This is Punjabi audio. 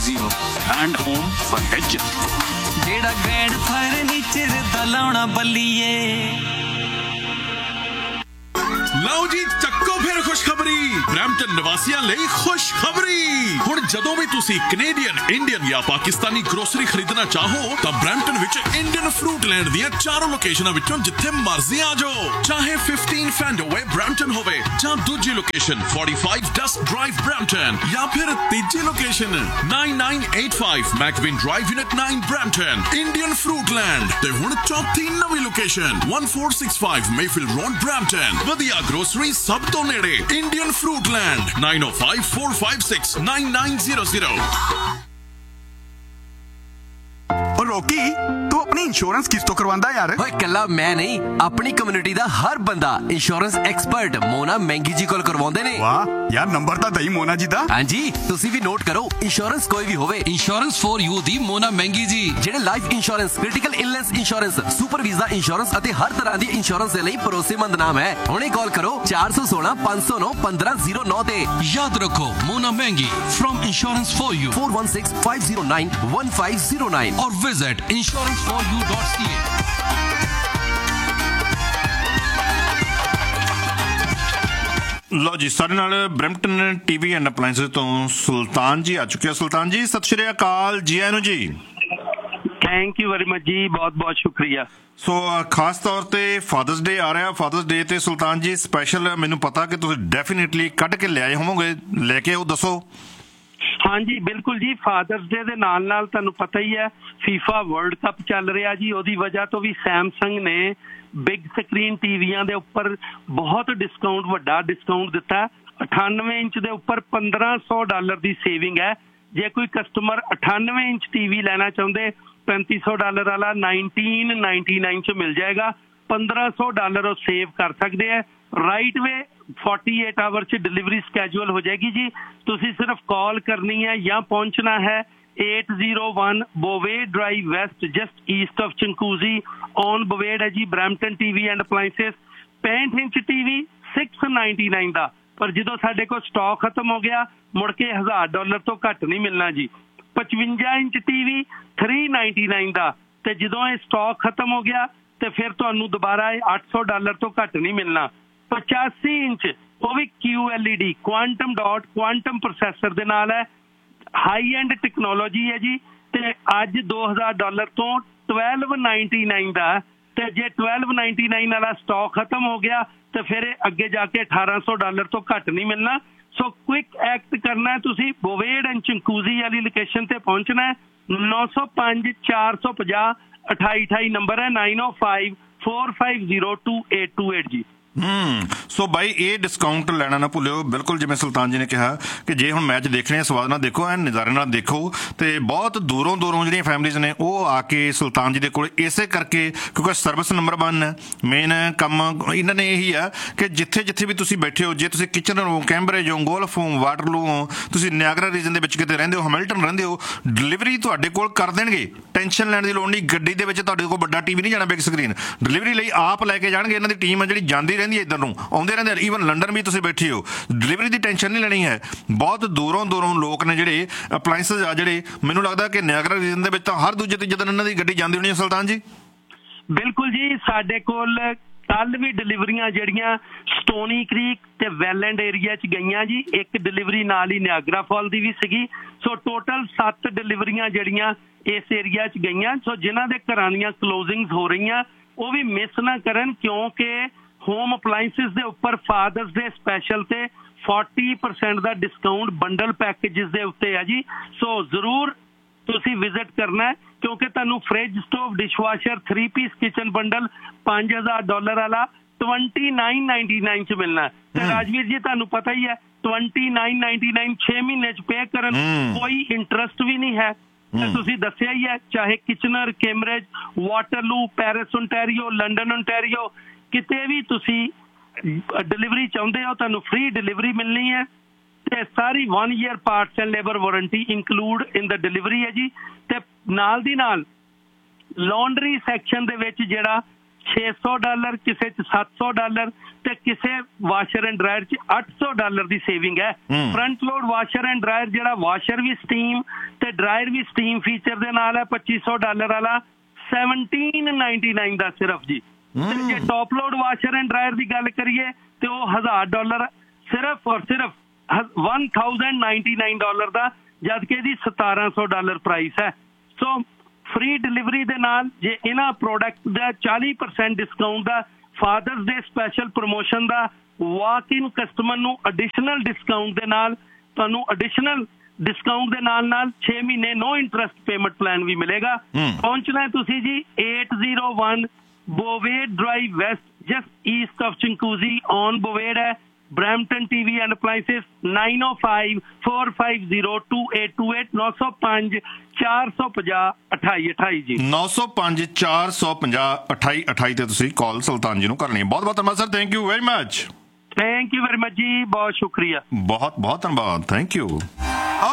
and home furniture. जेड़ा ग्रैंड फर्नीचर दा लाउणा बल्लीए। ਲਓ ਜੀ ਚੱਕੋ ਫਿਰ ਖੁਸ਼ਖਬਰੀ ਬਰੈਂਪਟਨ ਨਿਵਾਸੀਆਂ ਲਈ ਖੁਸ਼ਖਬਰੀ ਹੁਣ ਜਦੋਂ ਵੀ ਤੁਸੀਂ ਕੈਨੇਡੀਅਨ ਇੰਡੀਅਨ ਜਾਂ ਪਾਕਿਸਤਾਨੀ ਗਰੋਸਰੀ ਖਰੀਦਣਾ ਚਾਹੋ ਤਾਂ ਬਰੈਂਪਟਨ ਵਿੱਚ ਇੰਡੀਅਨ ਫਰੂਟ ਲੈਂਡ ਦੀਆਂ ਚਾਰੋਂ ਲੋਕੇਸ਼ਨਾਂ ਵਿੱਚੋਂ ਜਿੱਥੇ ਮਰਜ਼ੀ ਆ ਜਾਓ ਚਾਹੇ 15 ਫੈਂਡੋਵੇ ਬਰੈਂਪਟਨ ਹੋਵੇ ਜਾਂ ਦੂਜੀ ਲੋਕੇਸ਼ਨ 45 ਡਸਟ ਡਰਾਈਵ ਬਰੈਂਪਟਨ ਜਾਂ ਫਿਰ ਤੀਜੀ location 9985 ਮੈਕਵਿਨ drive unit 9 Brampton Indian fruit land ਤੇ ਹੁਣ ਚੌਥੀ ਨਵੀਂ ਲੋਕੇਸ਼ਨ 1465 ਮੇਫੀਲਡ ਰੋਡ ਬਰੈਂਪਟਨ ਵਧੀਆ grocery ਸਭ ਤੋਂ ਨੇੜੇ ਇੰਡੀਅਨ ਫਰੂਟ ਲੈਂਡ 9054569900 और रॉकी तू अपनी इंश्योरेंस किस तो करवांदा यार ओए कल्ला मैं नहीं अपनी कम्युनिटी दा हर बंदा इंश्योरेंस एक्सपर्ट मोना महंगी जी कोल करवाउंदे ने वाह यार नंबर ता दई मोना जी दा हां जी तुसी भी नोट करो इंश्योरेंस कोई भी होवे इंश्योरेंस फॉर यू दी मोना महंगी जी जेडे life insurance critical illness insurance super visa insurance अते हर तरह दी इंश्योरेंस दे लई भरोसेमंद नाम है हुणे कॉल करो 416 509 1509 ते याद रखो मोना महंगी फ्रॉम इंश्योरेंस फॉर यू 416 509 1509 और visit insuranceforyou.ca ਲਓ ਜੀ ਸਾਡੇ ਨਾਲ ਬਰੈਂਪਟਨ ਟੀਵੀ ਐਂਡ ਅਪਲਾਇੰਸਸ ਤੋਂ ਸੁਲਤਾਨ ਜੀ ਆ ਚੁੱਕੇ ਆ ਸੁਲਤਾਨ ਜੀ ਸਤਿ ਸ਼੍ਰੀ ਅਕਾਲ ਜੀ ਆਇਆਂ ਨੂੰ ਜੀ ਥੈਂਕ ਯੂ ਵੈਰੀ ਮਚ ਜੀ ਬਹੁਤ ਬਹੁਤ ਸ਼ੁਕਰੀਆ ਸੋ ਖਾਸ ਤੌਰ ਤੇ ਫਾਦਰਸ ਡੇ ਆ ਰਿਹਾ ਫਾਦਰਸ ਡੇ ਤੇ ਸੁਲਤਾਨ ਜੀ ਸਪੈਸ਼ਲ ਮੈਨੂੰ ਪਤਾ ਕਿ ਤੁਸੀਂ ਡੈਫੀਨੇਟਲੀ ਕੱਢ ਕੇ ਲਿਆਏ ਹੋਵੋਗੇ ਲੈ ਕੇ ਉਹ ਦੱਸੋ ਹਾਂਜੀ ਬਿਲਕੁਲ ਜੀ ਫਾਦਰਸ ਡੇ ਦੇ ਨਾਲ ਨਾਲ ਤੁਹਾਨੂੰ ਪਤਾ ਹੀ ਹੈ ਫੀਫਾ ਵਰਲਡ ਕੱਪ ਚੱਲ ਰਿਹਾ ਜੀ ਉਹਦੀ ਵਜ੍ਹਾ ਤੋਂ ਵੀ ਸੈਮਸੰਗ ਨੇ ਬਿਗ ਸਕਰੀਨ ਟੀਵੀਆਂ ਦੇ ਉੱਪਰ ਬਹੁਤ ਡਿਸਕਾਊਂਟ ਵੱਡਾ ਡਿਸਕਾਊਂਟ ਦਿੱਤਾ 98 ਇੰਚ ਦੇ ਉੱਪਰ $1500 ਦੀ ਸੇਵਿੰਗ ਹੈ ਜੇ ਕੋਈ ਕਸਟਮਰ 98 ਇੰਚ ਟੀਵੀ ਲੈਣਾ ਚਾਹੁੰਦੇ $3500 ਵਾਲਾ 1999 ਚ ਮਿਲ ਜਾਏਗਾ $1500 ਉਹ ਸੇਵ ਕਰ ਸਕਦੇ ਹੈ ਰਾਈਟ ਵੇ 48 ਆਵਰ ਚ ਡਿਲੀਵਰੀ ਸਕੈਜੂਅਲ ਹੋ ਜਾਏਗੀ ਜੀ ਤੁਸੀਂ ਸਿਰਫ ਕਾਲ ਕਰਨੀ ਹੈ ਜਾਂ ਪਹੁੰਚਣਾ ਹੈ 801 ਬੋਵੇਡ drive West just East of ਚੰਕੂਜ਼ੀ on ਬੋਵੇਡ ਹੈ ਜੀ Brampton TV and ਅਪਲਾਇੰਸਸ 65 inch TV $699 ਦਾ ਪਰ ਜਦੋਂ ਸਾਡੇ ਕੋਲ ਸਟਾਕ ਖਤਮ ਹੋ ਗਿਆ ਮੁੜ ਕੇ $1000 ਤੋਂ ਘੱਟ ਨਹੀਂ ਮਿਲਣਾ ਜੀ 55 ਇੰਚ ਟੀਵੀ $399 ਦਾ ਤੇ ਜਦੋਂ ਇਹ ਸਟਾਕ ਖਤਮ ਹੋ ਗਿਆ ਤੇ ਫਿਰ ਤੁਹਾਨੂੰ ਦੁਬਾਰਾ ਇਹ $800 ਤੋਂ ਘੱਟ ਨਹੀਂ ਮਿਲਣਾ 85 ਇੰਚ ਉਹ ਵੀ QLED quantum dot quantum processor ਦੇ ਨਾਲ ਹੈ ਹਾਈ ਐਂਡ ਟੈਕਨੋਲੋਜੀ ਹੈ ਜੀ ਤੇ ਅੱਜ $2000 ਤੋਂ $1299 ਦਾ ਤੇ ਜੇ $1299 ਵਾਲਾ ਸਟਾਕ ਖਤਮ ਹੋ ਗਿਆ ਤੇ ਫਿਰ ਇਹ ਅੱਗੇ ਜਾ ਕੇ $1800 ਤੋਂ ਘੱਟ ਨਹੀਂ ਮਿਲਣਾ ਸੋ ਕੁਇਕ ਐਕਟ ਕਰਨਾ ਤੁਸੀਂ ਬੋਵੇਡ ਐਂਡ ਚੰਕੂਜ਼ੀ ਵਾਲੀ ਲੋਕੇਸ਼ਨ ਤੇ ਪਹੁੰਚਣਾ ਹੈ 905 450 2828 ਨੰਬਰ ਹੈ 905 4502828 ਜੀ ਸੋ ਬਾਈ ਇਹ ਡਿਸਕਾਊਂਟ ਲੈਣਾ ਨਾ ਭੁੱਲਿਓ ਬਿਲਕੁਲ ਜਿਵੇਂ ਸੁਲਤਾਨ ਜੀ ਨੇ ਕਿਹਾ ਕਿ ਜੇ ਹੁਣ ਮੈਚ ਦੇਖਣੇ ਆ ਸਵਾਦ ਨਾਲ ਦੇਖੋ ਐਨ ਨਜ਼ਾਰੇ ਨਾਲ ਦੇਖੋ ਤੇ ਬਹੁਤ ਦੂਰੋਂ ਜਿਹੜੀਆਂ ਫੈਮਲੀਜ਼ ਨੇ ਉਹ ਆ ਕੇ ਸੁਲਤਾਨ ਜੀ ਦੇ ਕੋਲ ਇਸੇ ਕਰਕੇ ਕਿਉਂਕਿ ਸਰਵਿਸ ਨੰਬਰ 1 ਹੈ ਮੇਨ ਕੰਮ ਇਹਨਾਂ ਨੇ ਇਹੀ ਆ ਕਿ ਜਿੱਥੇ ਵੀ ਤੁਸੀਂ ਬੈਠੇ ਹੋ ਜੇ ਤੁਸੀਂ ਕਿਚਨ ਹੋ ਕੈਂਬਰੇਜ ਹੋ ਗੋਲਫ ਹੋ ਵਾਟਰਲੂ ਹੋ ਤੁਸੀਂ ਨਿਆਗਰਾ ਰੀਜਨ ਦੇ ਵਿੱਚ ਕਿਤੇ ਰਹਿੰਦੇ ਹੋ ਹੈਮਿਲਟਨ ਰਹਿੰਦੇ ਹੋ ਡਿਲੀਵਰੀ ਤੁਹਾਡੇ ਕੋਲ ਕਰ ਦੇਣਗੇ ਟੈਨਸ਼ਨ ਲੈਣ ਦੀ ਲੋੜ ਨਹੀਂ ਗੱਡੀ ਦੇ ਵਿੱਚ ਤੁਹਾਡੇ ਕੋਲ ਵੱਡਾ ਟੀਵੀ ਨਹੀਂ ਜਾਣਾ ਬਿਗ ਸਕਰੀਨ ਡਿਲੀਵਰੀ ਲਈ ਆਪ ਲੈ ਕੇ ਜਾਣਗੇ ਇਹਨਾਂ ਦੀ ਟੀਮ ਆ ਜਿਹੜੀ ਜਾਂਦੀ ਰਹਿੰਦੀ ਹੈ ਇੱਧਰ ਨੂੰ ਆਉਂਦੇ ਰਹਿੰਦੇ ਈਵਨ ਲੰਡਨ ਵੀ ਤੁਸੀਂ ਬੈਠੇ ਹੋ ਡਿਲੀਵਰੀ ਦੀ ਟੈਨਸ਼ਨ ਨਹੀਂ ਲੈਣੀ ਹੈ ਬਹੁਤ ਦੂਰੋਂ ਲੋਕ ਨੇ ਜਿਹੜੇ ਅਪਲਾਇੰਸਸ ਆ ਜਿਹੜੇ ਮੈਨੂੰ ਲੱਗਦਾ ਕਿ ਨਿਆਗਰਾ ਰੀਜਨ ਦੇ ਵਿੱਚ ਤਾਂ ਹਰ ਦੂਜੇ ਤੀਜੇ ਦਿਨ ਇਹਨਾਂ ਦੀ ਗੱਡੀ ਜਾਂਦੀ ਹੋਣੀ ਹੈ ਸੁਲਤਾਨ ਜੀ ਬਿਲਕੁਲ ਜੀ ਸਾਡੇ ਕੋਲ ਕੱਲ ਵੀ ਡਿਲੀਵਰੀਆਂ ਜਿਹੜੀਆਂ ਸਟੋਨੀ ਕ੍ਰੀਕ ਤੇ ਵੈਲੈਂਡ ਏਰੀਆ 'ਚ ਗਈਆਂ ਜੀ ਇੱਕ ਡਿਲੀਵਰੀ ਨਾਲ ਹੀ ਨਿਆਗਰਾ ਫਾਲ ਦੀ ਵੀ ਸੀਗੀ ਸੋ ਟੋਟਲ 7 ਡਿਲੀਵਰੀਆਂ ਜਿਹੜੀਆਂ ਇਸ ਏਰੀਆ 'ਚ ਗਈਆਂ ਸੋ ਜਿਨ੍ਹਾਂ ਦੇ ਘਰਾਂ ਦੀਆਂ ਕਲੋਜ਼ਿੰਗਸ ਹੋ ਰਹੀਆਂ ਉਹ ਵੀ ਮਿਸ ਨਾ ਕਰਨ ਕਿਉਂਕਿ ਹੋਮ ਅਪਲਾਇੰਸਿਸ ਦੇ ਉੱਪਰ ਫਾਦਰਸ ਡੇ ਸਪੈਸ਼ਲ ਤੇ 40% ਦਾ ਡਿਸਕਾਊਂਟ ਬੰਡਲ ਪੈਕੇਜਸ ਦੇ ਉੱਤੇ ਹੈ ਜੀ ਸੋ ਜ਼ਰੂਰ ਤੁਸੀਂ ਵਿਜ਼ਿਟ ਕਰਨਾ ਹੈ ਕਿਉਂਕਿ ਤੁਹਾਨੂੰ fridge stove dishwasher 3 piece kitchen bundle $5000 ਵਾਲਾ $2999 ਚ ਮਿਲਣਾ ਤੇ ਰਾਜਵੀਰ ਜੀ ਤੁਹਾਨੂੰ ਪਤਾ ਹੀ ਹੈ $2999 6 ਮਹੀਨੇ ਚ ਪੇ ਕਰਨ ਕੋਈ ਇੰਟਰਸਟ ਵੀ ਨਹੀਂ ਹੈ ਤੇ ਤੁਸੀਂ ਦੱਸਿਆ ਹੀ ਹੈ ਚਾਹੇ Kitchener Cambridge Waterloo Paris Ontario London Ontario ਕਿਤੇ ਵੀ ਤੁਸੀਂ ਡਿਲੀਵਰੀ ਚਾਹੁੰਦੇ ਹੋ ਤੁਹਾਨੂੰ ਫ੍ਰੀ ਡਿਲੀਵਰੀ ਮਿਲਣੀ ਹੈ ਤੇ ਸਾਰੀ 1 year parts and labour warranty include in the delivery ਹੈ ਜੀ ਤੇ ਨਾਲ ਦੀ ਨਾਲ ਲਾਂਡਰੀ ਸੈਕਸ਼ਨ ਦੇ ਵਿੱਚ ਜਿਹੜਾ $600 ਕਿਸੇ 'ਚ $700 ਤੇ ਕਿਸੇ ਵਾਸ਼ਰ ਐਂਡ ਡਰਾਇਰ 'ਚ $800 ਦੀ ਸੇਵਿੰਗ ਹੈ। Front load washer and dryer ਜਿਹੜਾ ਵਾਸ਼ਰ ਵੀ ਸਟੀਮ ਤੇ ਡਰਾਇਰ ਵੀ ਸਟੀਮ ਫੀਚਰ ਦੇ ਨਾਲ ਹੈ $2500 ਵਾਲਾ $1799 ਦਾ ਸਿਰਫ ਜੀ। ਤੇ ਜੇ top load washer and dryer ਦੀ ਗੱਲ ਕਰੀਏ ਤੇ ਉਹ $1000 ਸਿਰਫ ਔਰ ਸਿਰਫ $1099 ਦਾ, ਜਦ ਕਿ ਇਹਦੀ $1700 ਪ੍ਰਾਈਸ ਹੈ। ਸੋ ਫ੍ਰੀ ਡਿਲੀਵਰੀ ਦੇ ਨਾਲ ਜੇ ਇਹਨਾਂ ਪ੍ਰੋਡਕਟ ਦਾ 40% ਡਿਸਕਾਊਂਟ ਦਾ, ਫਾਦਰਸ ਡੇ ਸਪੈਸ਼ਲ ਪ੍ਰਮੋਸ਼ਨ ਦਾ, ਵਾਕ ਇਨ ਕਸਟਮਰ ਨੂੰ ਐਡੀਸ਼ਨਲ ਡਿਸਕਾਊਂਟ ਦੇ ਨਾਲ ਤੁਹਾਨੂੰ ਐਡੀਸ਼ਨਲ ਡਿਸਕਾਊਂਟ ਦੇ ਨਾਲ 6 ਮਹੀਨੇ ਨੋ ਇੰਟਰਸਟ ਪੇਮੈਂਟ ਪਲਾਨ ਵੀ ਮਿਲੇਗਾ। ਪਹੁੰਚਣਾ ਹੈ ਤੁਸੀਂ ਜੀ 801 ਬੋਵੇਡ drive West, just East of ਚਿੰਕੂਜ਼ੀ on ਬੋਵੇਡ ਹੈ। Brampton TV and Appliances 905-450-2828 905 450 2828 ਜੀ 905 450 2828 ਤੇ ਤੁਸੀਂ ਕਾਲ ਸੁਲਤਾਨ ਜੀ ਨੂੰ ਕਰਨੀ ਹੈ। ਬਹੁਤ ਬਹੁਤ ਧੰਨਵਾਦ sir, thank you very much. Thank you very much ਜੀ, ਬਹੁਤ ਸ਼ੁਕਰੀਆ। ਬਹੁਤ ਬਹੁਤ ਧੰਨਵਾਦ, ਥੈਂਕ ਯੂ।